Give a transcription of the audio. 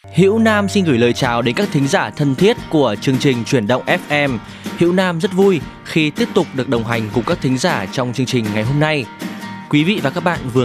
Hữu Nam xin gửi lời chào đến các thính giả thân thiết của chương trình Chuyển động FM. Hữu Nam rất vui khi tiếp tục được đồng hành cùng các thính giả trong chương trình ngày hôm nay. Quý vị và các bạn vừa